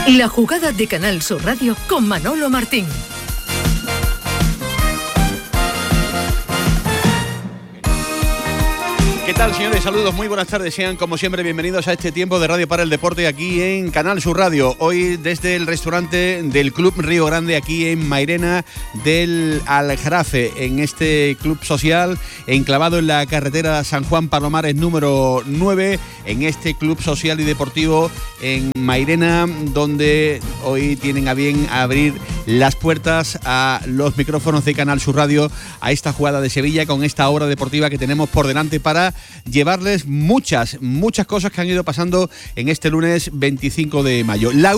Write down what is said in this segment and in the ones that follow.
La jugada de Canal Sur Radio con Manolo Martín. ¿Qué tal, señores? Saludos, muy buenas tardes. Sean, como siempre, bienvenidos a este tiempo de Radio para el Deporte aquí en Canal Sur Radio. Hoy desde el restaurante del Club Río Grande, aquí en Mairena del Aljarafe, en este club social enclavado en la carretera San Juan Palomares número 9, en este club social y deportivo en Mairena, donde hoy tienen a bien abrir las puertas a los micrófonos de Canal Sur Radio, a esta jugada de Sevilla, con esta hora deportiva que tenemos por delante para llevarles muchas cosas que han ido pasando en este lunes 25 de mayo. La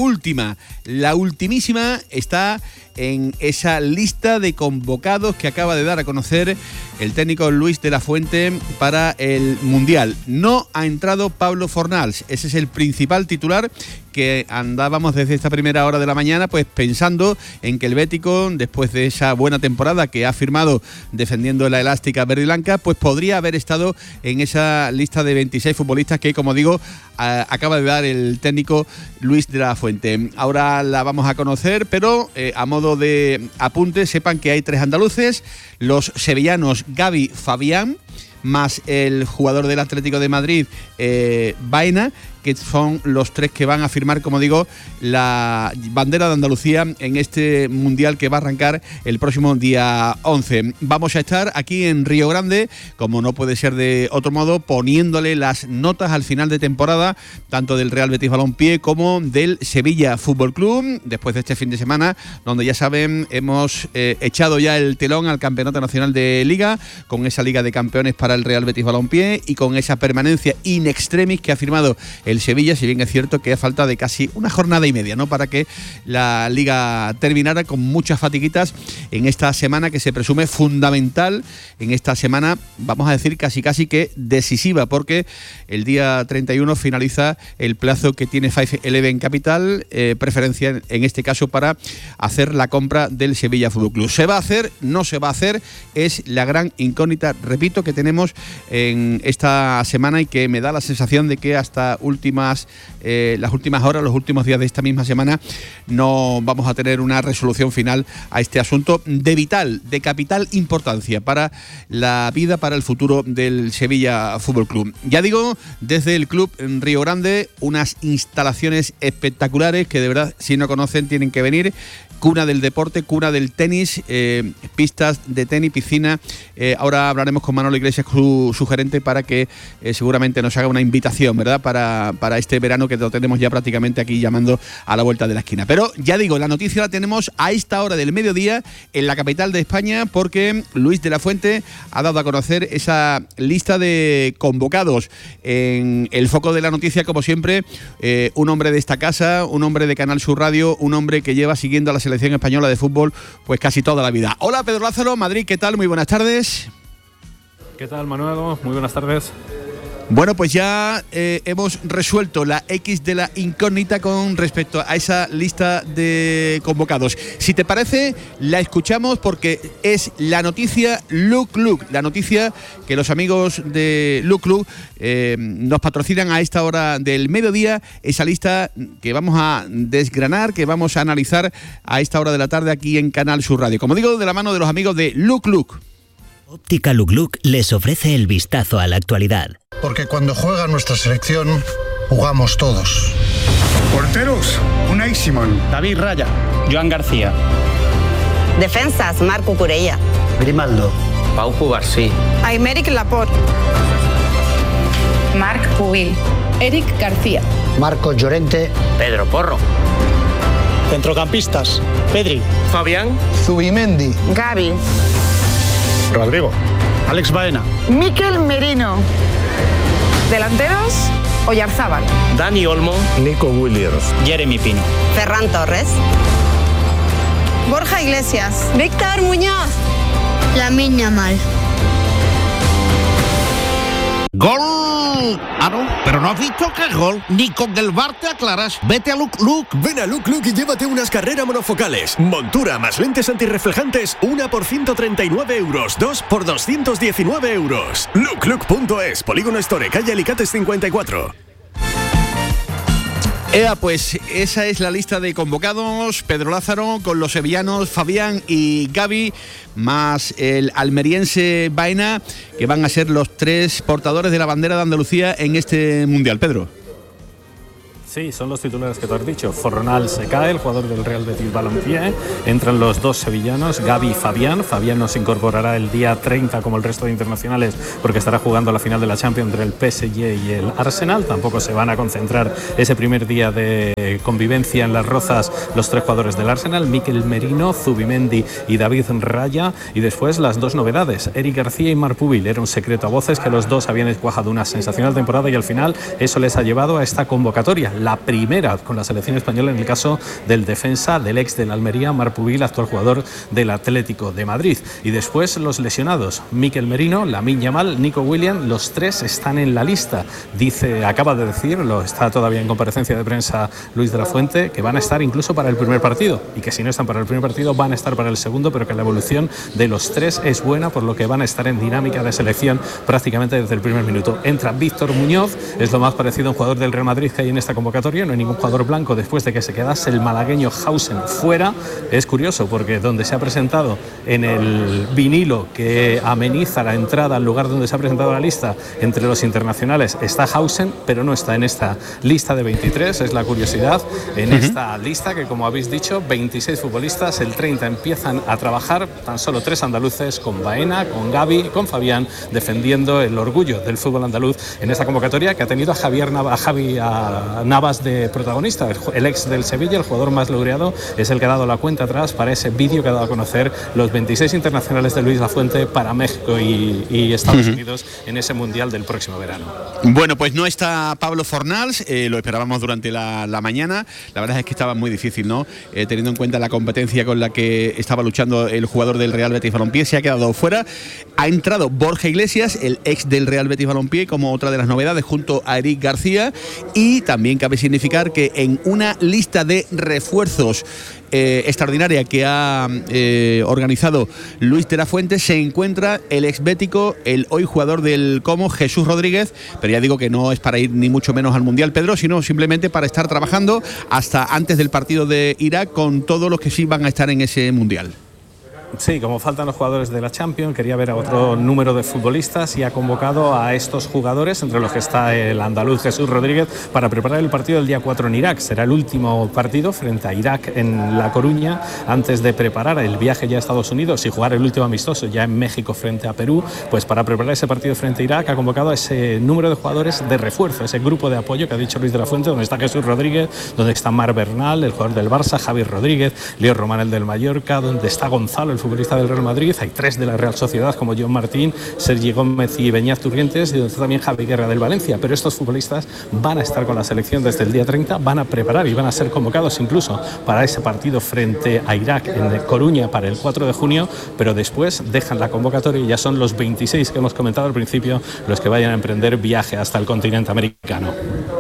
ultimísima está en esa lista de convocados que acaba de dar a conocer el técnico Luis de la Fuente para el Mundial. No ha entrado Pablo Fornals, ese es el principal titular, que andábamos desde esta primera hora de la mañana pues pensando en que el bético, después de esa buena temporada que ha firmado defendiendo la elástica verde y blanca, pues podría haber estado en esa lista de 26 futbolistas que, como digo, acaba de dar el técnico Luis de la Fuente. Ahora la vamos a conocer, pero a modo de apunte, sepan que hay 3 andaluces: los sevillanos Gavi, Fabián, más el jugador del Atlético de Madrid, Baena, que son los 3 que van a firmar, como digo, la bandera de Andalucía en este Mundial que va a arrancar el próximo día 11. Vamos a estar aquí en Río Grande, como no puede ser de otro modo, poniéndole las notas al final de temporada, tanto del Real Betis Balompié como del Sevilla Fútbol Club, después de este fin de semana, donde ya saben, hemos echado ya el telón al Campeonato Nacional de Liga, con esa Liga de Campeones para el Real Betis Balompié y con esa permanencia in extremis que ha firmado el Sevilla, si bien es cierto que a falta de casi una jornada y media, ¿no?, para que la Liga terminara, con muchas fatiguitas en esta semana que se presume fundamental, en esta semana, vamos a decir casi que decisiva, porque el día 31 finaliza el plazo que tiene 5-11 Capital, preferencia en este caso para hacer la compra del Sevilla Fútbol Club. ¿Se va a hacer? ¿No se va a hacer? Es la gran incógnita, repito, que tenemos en esta semana y que me da la sensación de que hasta las últimas horas, los últimos días de esta misma semana, no vamos a tener una resolución final a este asunto de capital importancia para la vida, para el futuro del Sevilla Fútbol Club. Ya digo, desde el club en Río Grande, unas instalaciones espectaculares que de verdad, si no conocen, tienen que venir. Cuna del deporte, cuna del tenis, pistas de tenis, piscina. Ahora hablaremos con Manolo Iglesias, su gerente, para que seguramente nos haga una invitación, ¿verdad?, para este verano, que lo tenemos ya prácticamente aquí llamando a la vuelta de la esquina. Pero ya digo, la noticia la tenemos a esta hora del mediodía en la capital de España, porque Luis de la Fuente ha dado a conocer esa lista de convocados. En el foco de la noticia, como siempre, un hombre de esta casa, un hombre de Canal Sur Radio, un hombre que lleva siguiendo a la selección española de fútbol pues casi toda la vida. Hola, Pedro Lázaro, Madrid, ¿qué tal? Muy buenas tardes. ¿Qué tal, Manuel? Muy buenas tardes. Bueno, pues ya hemos resuelto la X de la incógnita con respecto a esa lista de convocados. Si te parece, la escuchamos, porque es la noticia Look, la noticia que los amigos de Look nos patrocinan a esta hora del mediodía, esa lista que vamos a desgranar, que vamos a analizar a esta hora de la tarde aquí en Canal Sur Radio. Como digo, de la mano de los amigos de Look. Óptica Luc les ofrece el vistazo a la actualidad. Porque cuando juega nuestra selección, jugamos todos. Porteros, Unai Simón, David Raya, Joan García. Defensas, Marco Curella, Grimaldo, Pau Cubarsí, Aymeric Laporte, Marc Pubil, Eric García, Marcos Llorente, Pedro Porro. Centrocampistas, Pedri, Fabián, Zubimendi, Gavi, Rodrigo, Alex Baena, Mikel Merino. Delanteros, Oyarzábal, Dani Olmo, Nico Williams, Jeremy Pino, Ferran Torres, Borja Iglesias, Víctor Muñoz, Lamine Yamal. ¡Gol! Ah, no, pero no has visto que es gol. Ni con el VAR te aclaras. Vete a Look. Ven a Look y llévate unas carreras monofocales. Montura más lentes antirreflejantes, una por 139 euros, 2 por 219 euros. Look.es, Polígono Store, calle Alicates 54. Pues esa es la lista de convocados. Pedro Lázaro, con los sevillanos Fabián y Gavi, más el almeriense Baena, que van a ser los 3 portadores de la bandera de Andalucía en este Mundial. Pedro. Sí, son los titulares que tú has dicho. Fornals se cae, el jugador del Real Betis Balompié. Entran los 2 sevillanos, Gavi y Fabián. Fabián no se incorporará el día 30 como el resto de internacionales, porque estará jugando la final de la Champions entre el PSG y el Arsenal. Tampoco se van a concentrar ese primer día de convivencia en Las Rozas los 3 jugadores del Arsenal, Mikel Merino, Zubimendi y David Raya. Y después las 2 novedades, Eric García y Marc Pubil. Era un secreto a voces que los 2 habían cuajado una sensacional temporada y al final eso les ha llevado a esta convocatoria. La primera con la selección española en el caso del defensa del ex del Almería, Marc Pubil, actual jugador del Atlético de Madrid. Y después los lesionados, Mikel Merino, Lamine Yamal, Nico Williams, los 3 están en la lista. Acaba de decirlo, está todavía en comparecencia de prensa Luis de la Fuente, que van a estar incluso para el primer partido y que si no están para el primer partido van a estar para el segundo, pero que la evolución de los 3 es buena, por lo que van a estar en dinámica de selección prácticamente desde el primer minuto. Entra Víctor Muñoz, es lo más parecido a un jugador del Real Madrid que hay en esta convocatoria. No hay ningún jugador blanco después de que se quedase el malagueño Hausen fuera. Es curioso porque donde se ha presentado en el vinilo que ameniza la entrada al lugar donde se ha presentado la lista entre los internacionales está Hausen, pero no está en esta lista de 23. Es la curiosidad en esta lista que, como habéis dicho, 26 futbolistas, el 30 empiezan a trabajar, tan solo 3 andaluces, con Baena, con Gavi, con Fabián, defendiendo el orgullo del fútbol andaluz en esta convocatoria que ha tenido a Javi Navas de protagonista. El ex del Sevilla, el jugador más laureado, es el que ha dado la cuenta atrás para ese vídeo que ha dado a conocer los 26 internacionales de Luis de la Fuente para México y Estados Unidos en ese Mundial del próximo verano. Bueno, pues no está Pablo Fornals, lo esperábamos durante la mañana. La verdad es que estaba muy difícil, ¿no? Teniendo en cuenta la competencia con la que estaba luchando el jugador del Real Betis Balompié, se ha quedado fuera. Ha entrado Borja Iglesias, el ex del Real Betis Balompié, como otra de las novedades, junto a Eric García. Y también cabe significar que en una lista de refuerzos extraordinaria que ha organizado Luis de la Fuente se encuentra el exbético, el hoy jugador del Como, Jesús Rodríguez, pero ya digo que no es para ir ni mucho menos al Mundial, Pedro, sino simplemente para estar trabajando hasta antes del partido de Irak con todos los que sí van a estar en ese Mundial. Sí, como faltan los jugadores de la Champions, quería ver a otro número de futbolistas y ha convocado a estos jugadores, entre los que está el andaluz Jesús Rodríguez, para preparar el partido del día 4 en Irak. Será el último partido frente a Irak en La Coruña, antes de preparar el viaje ya a Estados Unidos y jugar el último amistoso ya en México frente a Perú. Pues para preparar ese partido frente a Irak ha convocado a ese número de jugadores de refuerzo, ese grupo de apoyo que ha dicho Luis de la Fuente, donde está Jesús Rodríguez, donde está Marc Bernal, el jugador del Barça, Javi Rodríguez, Leo Román, el del Mallorca, donde está Gonzalo, el futbolista del Real Madrid. Hay 3 de la Real Sociedad como John Martín, Sergi Gómez y Beñat Turrientes, y donde está también Javi Guerra del Valencia. Pero estos futbolistas van a estar con la selección desde el día 30, van a preparar y van a ser convocados incluso para ese partido frente a Irak en Coruña para el 4 de junio, pero después dejan la convocatoria y ya son los 26 que hemos comentado al principio los que vayan a emprender viaje hasta el continente americano.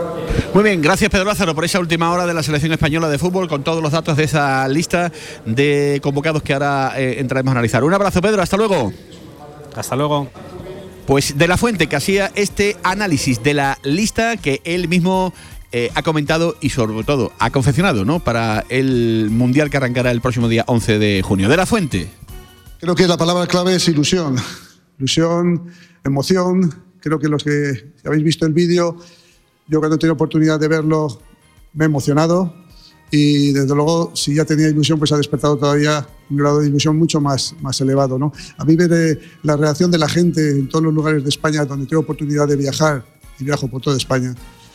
Muy bien, gracias Pedro Lázaro por esa última hora de la selección española de fútbol con todos los datos de esa lista de convocados que ahora entraremos a analizar. Un abrazo, Pedro, hasta luego. Hasta luego. Pues de la Fuente, que hacía este análisis de la lista que él mismo ha comentado y sobre todo ha confeccionado, ¿no?, para el Mundial que arrancará el próximo día 11 de junio. De la Fuente. Creo que la palabra clave es ilusión. Ilusión, emoción. Creo que los que habéis visto el vídeo, yo cuando he tenido oportunidad de verlo me he emocionado y desde luego si ya tenía ilusión pues ha despertado todavía un grado de ilusión mucho más elevado, ¿no? A mí ver la reacción de la gente en todos los lugares de España donde tengo oportunidad de viajar, y viajo por toda España,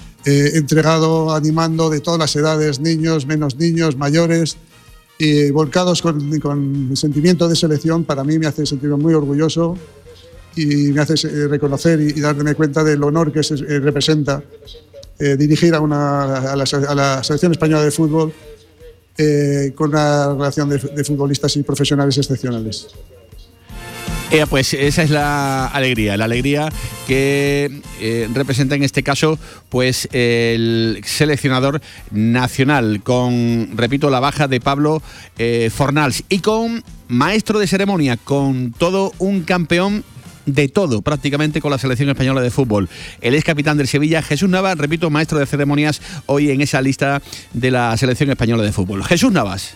entregado, animando de todas las edades, niños, menos niños, mayores, y volcados con el sentimiento de selección, para mí me hace sentirme muy orgulloso y me hace reconocer y darme cuenta del honor que representa dirigir a la selección española de fútbol con una relación de futbolistas y profesionales excepcionales. Pues esa es la alegría que representa en este caso pues el seleccionador nacional, con, repito, la baja de Pablo Fornals y con maestro de ceremonia, con todo un campeón de todo prácticamente con la selección española de fútbol. El ex capitán del Sevilla, Jesús Navas, repito, maestro de ceremonias hoy en esa lista de la selección española de fútbol. Jesús Navas.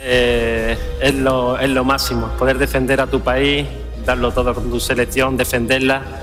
Es lo máximo, poder defender a tu país, darlo todo con tu selección, defenderla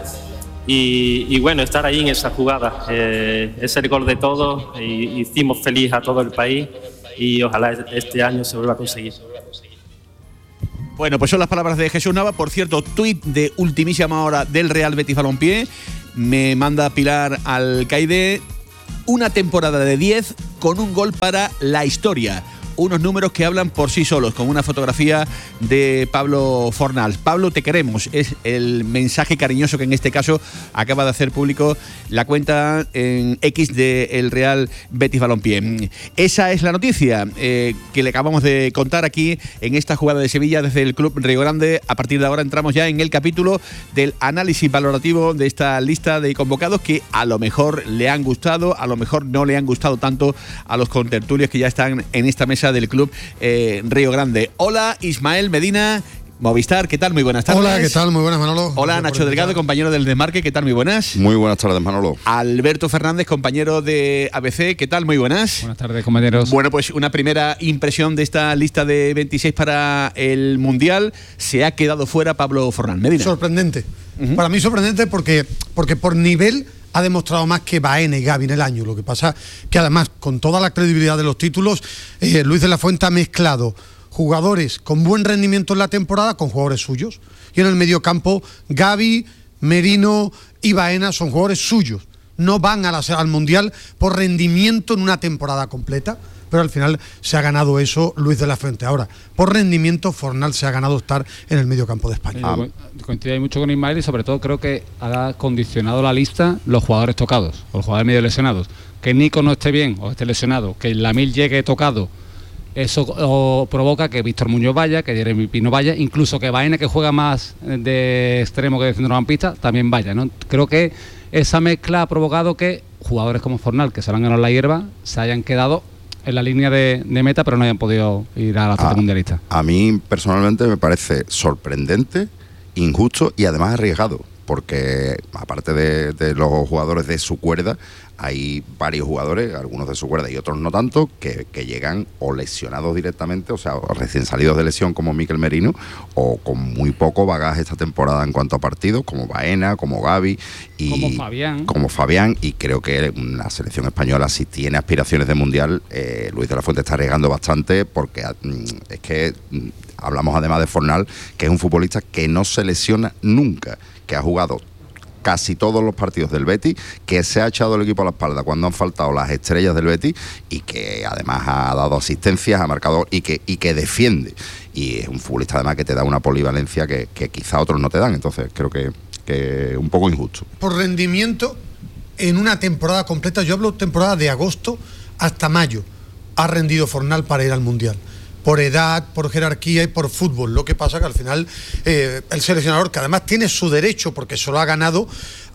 y bueno, estar ahí en esa jugada. Es el gol de todos y hicimos feliz a todo el país y ojalá este año se vuelva a conseguir. Bueno, pues son las palabras de Jesús Navas. Por cierto, tuit de ultimísima hora del Real Betis Balompié. Me manda Pilar Alcaide una temporada de 10 con un gol para la historia. Unos números que hablan por sí solos, con una fotografía de Pablo Fornals. Pablo, te queremos. Es el mensaje cariñoso que en este caso acaba de hacer público la cuenta en X del Real Betis Balompié. Esa es la noticia que le acabamos de contar aquí en esta jugada de Sevilla desde el Club Río Grande. A partir de ahora entramos ya en el capítulo del análisis valorativo de esta lista de convocados que a lo mejor le han gustado, a lo mejor no le han gustado tanto a los contertulios que ya están en esta mesa del Club Río Grande. Hola, Ismael Medina, Movistar, ¿qué tal? Muy buenas tardes. Hola, ¿qué tal? Muy buenas, Manolo. Hola, Nacho Delgado, compañero del Desmarque, ¿qué tal? Muy buenas. Muy buenas tardes, Manolo. Alberto Fernández, compañero de ABC, ¿qué tal? Muy buenas. Buenas tardes, compañeros. Bueno, pues una primera impresión de esta lista de 26 para el Mundial. Se ha quedado fuera Pablo Fornals. Medina. Sorprendente. Para mí sorprendente porque por nivel ha demostrado más que Baena y Gavi en el año. Lo que pasa que además, con toda la credibilidad de los títulos, Luis de la Fuente ha mezclado jugadores con buen rendimiento en la temporada con jugadores suyos. Y en el mediocampo, Gavi, Merino y Baena son jugadores suyos. No van al Mundial por rendimiento en una temporada completa, pero al final se ha ganado eso Luis de la Fuente. Ahora, por rendimiento, Fornals se ha ganado estar en el mediocampo de España. Coincido mucho con Ismael y sobre todo creo que ha condicionado la lista los jugadores tocados, o los jugadores medio lesionados. Que Nico no esté bien o esté lesionado, que Lamil llegue tocado, eso provoca que Víctor Muñoz vaya, que Jeremy Pino vaya, incluso que Baena, que juega más de extremo que de centrocampista, también vaya, ¿no? Creo que esa mezcla ha provocado que jugadores como Fornals, que se lo han ganado la hierba, se hayan quedado en la línea de meta, pero no hayan podido ir a la cita mundialista. A mí personalmente me parece sorprendente, injusto y además arriesgado, porque aparte de los jugadores de su cuerda, hay varios jugadores, algunos de su cuerda y otros no tanto, que llegan o lesionados directamente, o sea, recién salidos de lesión como Mikel Merino, o con muy poco bagaje esta temporada en cuanto a partidos, como Baena, como Gavi y como Fabián, y creo que la selección española, si tiene aspiraciones de mundial, Luis de la Fuente está arriesgando bastante, porque es que hablamos además de Fornals, que es un futbolista que no se lesiona nunca, que ha jugado casi todos los partidos del Betis, que se ha echado el equipo a la espalda cuando han faltado las estrellas del Betis y que además ha dado asistencias, ha marcado y que defiende. Y es un futbolista además que te da una polivalencia que quizá otros no te dan. Entonces creo que un poco injusto. Por rendimiento, en una temporada completa, yo hablo temporada de agosto hasta mayo, ha rendido Fornals para ir al Mundial. Por edad, por jerarquía y por fútbol. Lo que pasa que al final el seleccionador, que además tiene su derecho porque se lo ha ganado,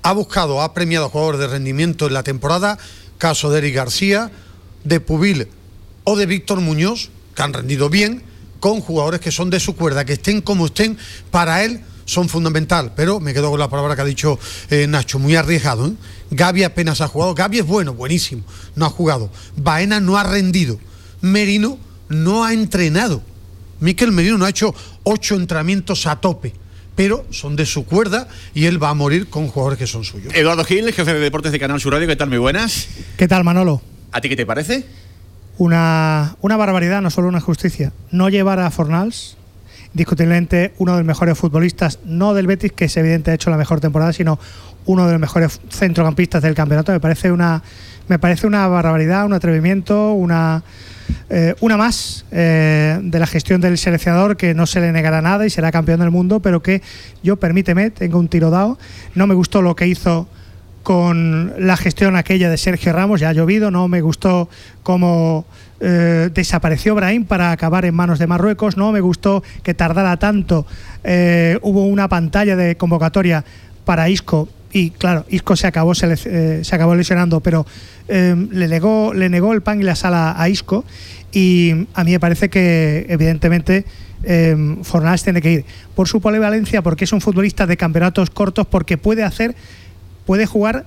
ha premiado a jugadores de rendimiento en la temporada, caso de Eric García, de Pubil o de Víctor Muñoz, que han rendido bien, con jugadores que son de su cuerda, que estén como estén, para él son fundamental. Pero me quedo con la palabra que ha dicho Nacho, muy arriesgado, ¿eh? Gavi apenas ha jugado. Gavi es bueno, buenísimo, no ha jugado. Baena no ha rendido. Merino no ha entrenado. Mikel Merino no ha hecho 8 entrenamientos a tope, pero son de su cuerda y él va a morir con jugadores que son suyos. Eduardo Gil, jefe de deportes de Canal Sur Radio, ¿qué tal? Muy buenas. ¿Qué tal, Manolo? ¿A ti qué te parece? Una barbaridad, no solo una injusticia. No llevar a Fornals, discutiblemente uno de los mejores futbolistas, no del Betis, que es evidente ha hecho la mejor temporada, sino uno de los mejores centrocampistas del campeonato. Me parece una barbaridad, un atrevimiento, una más de la gestión del seleccionador, que no se le negará nada y será campeón del mundo, pero que yo, permíteme, tengo un tiro dado. No me gustó lo que hizo con la gestión aquella de Sergio Ramos, ya ha llovido. No me gustó cómo desapareció Brahim para acabar en manos de Marruecos. No me gustó que tardara tanto. Hubo una pantalla de convocatoria para Isco y claro, Isco se acabó lesionando, pero le negó el pan y la sal a Isco, y a mí me parece que evidentemente Fornals tiene que ir por su polivalencia, porque es un futbolista de campeonatos cortos, porque puede jugar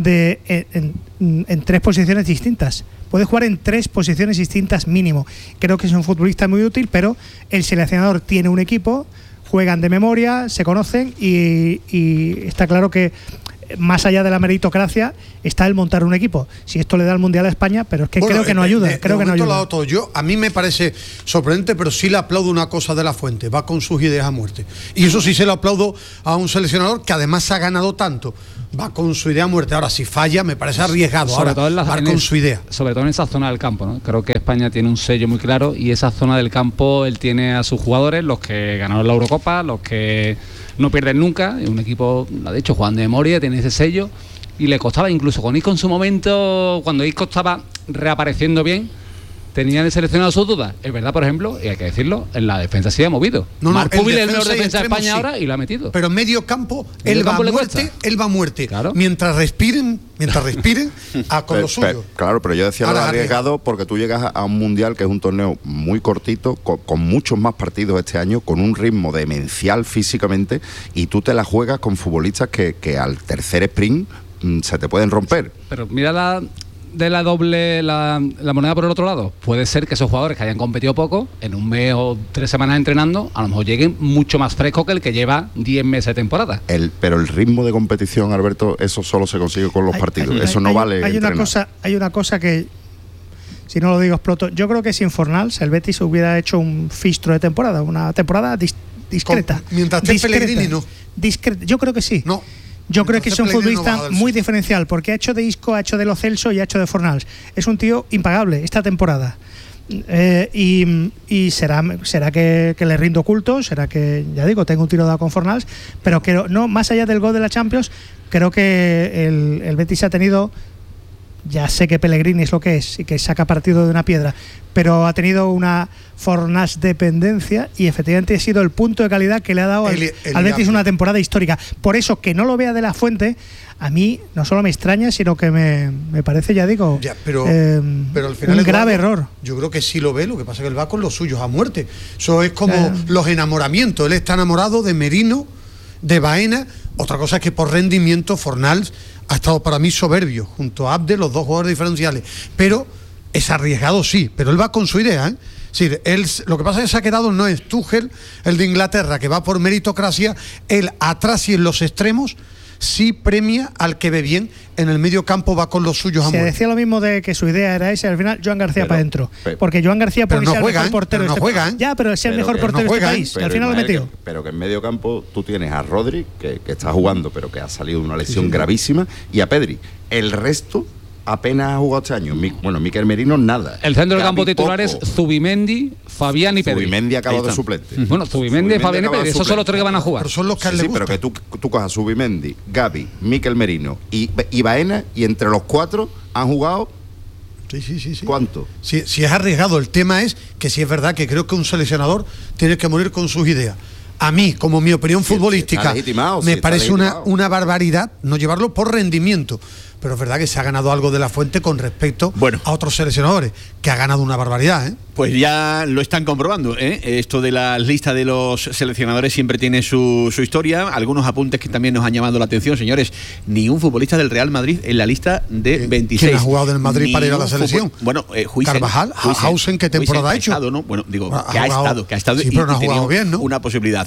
en 3 posiciones distintas. Puede jugar en 3 posiciones distintas mínimo. Creo que es un futbolista muy útil, pero el seleccionador tiene un equipo, juegan de memoria, se conocen y está claro que más allá de la meritocracia está el montar un equipo. Si esto le da el Mundial a España, pero es que creo que no ayuda. A mí me parece sorprendente, pero sí le aplaudo una cosa de La Fuente, va con sus ideas a muerte. Y eso sí se lo aplaudo a un seleccionador que además ha ganado tanto. Va con su idea a muerte. Ahora, si falla, me parece arriesgado. Sobre todo va con su idea. Sobre todo en esa zona del campo, ¿no? Creo que España tiene un sello muy claro, y esa zona del campo él tiene a sus jugadores, los que ganaron la Eurocopa, los que no pierden nunca. Un equipo, lo ha dicho, Juan de memoria, tiene ese sello, y le costaba, incluso con Isco en su momento, cuando Isco estaba reapareciendo bien, tenían el seleccionado sus dudas. Es verdad, por ejemplo, y hay que decirlo, en la defensa se ha movido. Marc Pubil es el mejor defensa de España ahora y lo ha metido. Pero en medio campo, él va a muerte. Claro. Mientras respiren con lo suyo. Claro, pero yo decía lo arriesgado porque tú llegas a un Mundial que es un torneo muy cortito, con muchos más partidos este año, con un ritmo demencial físicamente, y tú te la juegas con futbolistas que al tercer sprint se te pueden romper. Pero mira la moneda por el otro lado. Puede ser que esos jugadores que hayan competido poco, en un mes o 3 semanas entrenando, a lo mejor lleguen mucho más frescos que el que lleva 10 meses de temporada. Pero el ritmo de competición, Alberto, eso solo se consigue con los partidos. Eso no vale. Hay una cosa que, si no lo digo, exploto. Yo creo que sin Fornals el Betis hubiera hecho un fistro de temporada, una temporada discreta. Mientras esté Pellegrini, no. Discreta. Yo creo que sí. No. Yo creo que es un futbolista muy diferencial, porque ha hecho de Isco, ha hecho de Lo Celso y ha hecho de Fornals. Es un tío impagable esta temporada. Y será que le rindo culto, será que, ya digo, tengo un tiro dado con Fornals, pero que no, más allá del gol de la Champions, creo que el Betis ha tenido, ya sé que Pellegrini es lo que es y que saca partido de una piedra, pero ha tenido una Fornals dependencia, y efectivamente ha sido el punto de calidad que le ha dado al Betis una temporada histórica. Por eso, que no lo vea de La Fuente, a mí no solo me extraña, sino que me parece, ya digo, pero al final, un grave error. Yo creo que sí lo ve, lo que pasa es que él va con los suyos a muerte. Eso es como los enamoramientos. Él está enamorado de Merino, de Baena. Otra cosa es que por rendimiento Fornals ha estado para mí soberbio, junto a Abde, los 2 jugadores diferenciales. Pero es arriesgado, sí, pero él va con su idea, ¿eh? Sí, lo que pasa es que se ha quedado, no es Tuchel, el de Inglaterra, que va por meritocracia. Él atrás y en los extremos sí premia al que ve bien. En el medio campo va con los suyos a muerte. Se decía lo mismo de que su idea era esa, y al final Joan García para adentro. Porque Joan García puede ser el mejor portero de este país. Ya, pero es el mejor portero de este país. Al final lo metió. Pero que en medio campo tú tienes a Rodri, que está jugando, pero que ha salido de una lesión gravísima, y a Pedri. El resto apenas ha jugado este año. Mikel Merino, nada. El centro del campo titular es Zubimendi, Fabián y Pedri. Zubimendi ha acabado de suplente. Bueno, Zubimendi, Fabián y Pedri, esos son los 3 que van a jugar. Pero son los que le gustan. Pero que tú cojas Zubimendi, Gavi, Mikel Merino y Baena, y entre los 4 han jugado. Sí. ¿Cuánto? Sí, es arriesgado. El tema es que sí es verdad que creo que un seleccionador tiene que morir con sus ideas. A mí, como mi opinión futbolística, me parece una barbaridad no llevarlo por rendimiento. Pero es verdad que se ha ganado algo de La Fuente con respecto a otros seleccionadores, que ha ganado una barbaridad, ¿eh? Pues ya lo están comprobando, ¿eh? Esto de la lista de los seleccionadores siempre tiene su historia. Algunos apuntes que también nos han llamado la atención, señores. Ni un futbolista del Real Madrid en la lista de 26. ¿Quién ha jugado del Madrid para ir a la selección? Bueno, Carvajal, Hausen, ¿qué temporada ha hecho? ¿No? Bueno, digo, que ha estado sí, pero no ha jugado bien, ¿no? Una posibilidad.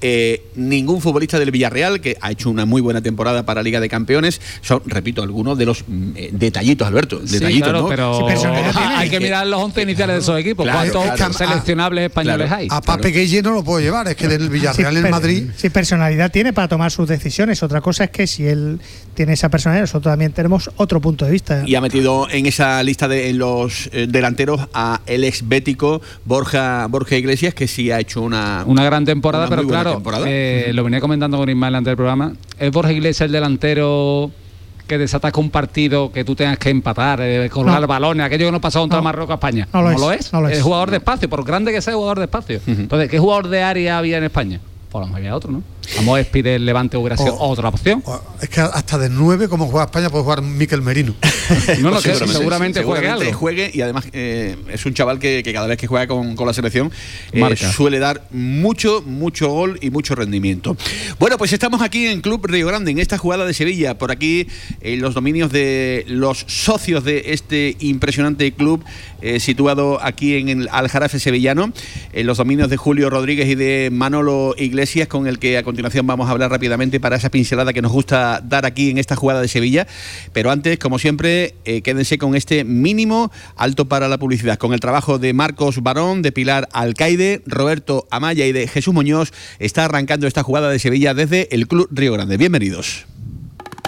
Ningún futbolista del Villarreal, que ha hecho una muy buena temporada para Liga de Campeones. Son, repito, algunos de los detallitos, Alberto. Detallitos, claro, ¿no? Pero hay que mirar los 11 iniciales de esos equipos. ¿Cuántos seleccionables españoles hay? A Pape Gueye no lo puedo llevar, es que del Villarreal en Madrid. Sí, personalidad tiene para tomar sus decisiones. Otra cosa es que si él tiene esa personalidad, nosotros también tenemos otro punto de vista. Y ha metido en esa lista en los delanteros a el ex bético Borja Iglesias, que sí ha hecho una gran temporada, pero claro, lo venía comentando con Ismael antes del programa. ¿Es Borja Iglesias el delantero que desataca un partido que tú tengas que empatar, colgar balones, aquello que nos pasó contra Marruecos a España? No lo es. Es jugador de espacio, por grande que sea, jugador de espacio. Entonces, ¿qué jugador de área había en España? Pues a lo mejor había otro, ¿no? Vamos a expedir el Levante hubiera sido otra opción. Es que hasta de 9, como juega España, puede jugar Mikel Merino. No, seguramente juegue y además es un chaval que cada vez que juega con la selección suele dar mucho gol y mucho rendimiento. Bueno, pues estamos aquí en Club Río Grande, en esta jugada de Sevilla, por aquí en los dominios de los socios de este impresionante club situado aquí en el Aljarafe sevillano, en los dominios de Julio Rodríguez y de Manolo Iglesias, con el que a continuación vamos a hablar rápidamente para esa pincelada que nos gusta dar aquí en esta jugada de Sevilla. Pero antes, como siempre, quédense con este mínimo alto para la publicidad, con el trabajo de Marcos Barón, de Pilar Alcaide, Roberto Amaya y de Jesús Muñoz. Está arrancando esta jugada de Sevilla desde el Club Río Grande. Bienvenidos.